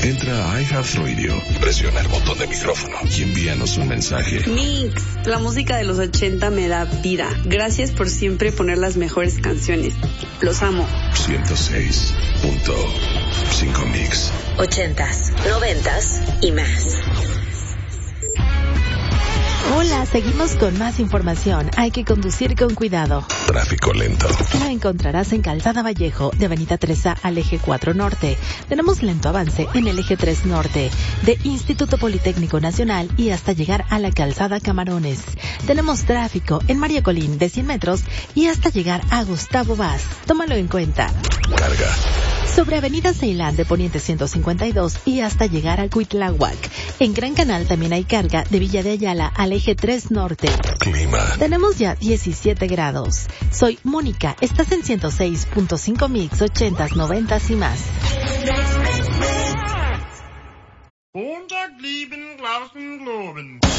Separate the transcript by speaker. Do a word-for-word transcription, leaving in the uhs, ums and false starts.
Speaker 1: Entra a iHeartRadio, presiona el botón de micrófono y envíanos un mensaje.
Speaker 2: Mix, la música de los ochenta me da vida. Gracias por siempre poner las mejores canciones. Los amo.
Speaker 1: ciento seis punto cinco Mix.
Speaker 3: Ochentas, noventas y más.
Speaker 4: Hola, seguimos con más información. Hay que conducir con cuidado.
Speaker 1: Tráfico lento.
Speaker 4: Lo encontrarás en Calzada Vallejo, de Avenida tres A al Eje cuatro Norte. Tenemos lento avance en el Eje tres Norte, de Instituto Politécnico Nacional y hasta llegar a la Calzada Camarones. Tenemos tráfico en María Colín, de cien metros y hasta llegar a Gustavo Vaz. Tómalo en cuenta.
Speaker 1: Carga.
Speaker 4: Sobre Avenida Ceilán de Poniente ciento cincuenta y dos y hasta llegar a Cuitláhuac. En Gran Canal también hay carga de Villa de Ayala al Eje tres Norte.
Speaker 1: Clima.
Speaker 4: Tenemos ya diecisiete grados. Soy Mónica, estás en ciento seis punto cinco Mix, ochentas, noventas y más.
Speaker 5: hundert lieben Glauben, Globen.